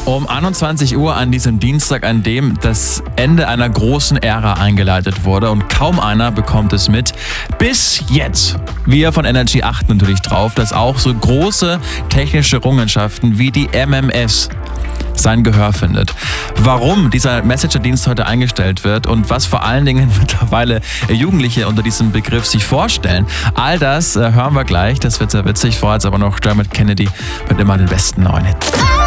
Um 21 Uhr an diesem Dienstag, an dem das Ende einer großen Ära eingeleitet wurde und kaum einer bekommt es mit. Bis jetzt. Wir von Energy achten natürlich drauf, dass auch so große technische Errungenschaften wie die MMS sein Gehör findet. Warum dieser Messenger-Dienst heute eingestellt wird und was vor allen Dingen mittlerweile Jugendliche unter diesem Begriff sich vorstellen, all das hören wir gleich. Das wird sehr witzig. Vorher jetzt aber noch Dermot Kennedy mit immer den besten neuen Hits.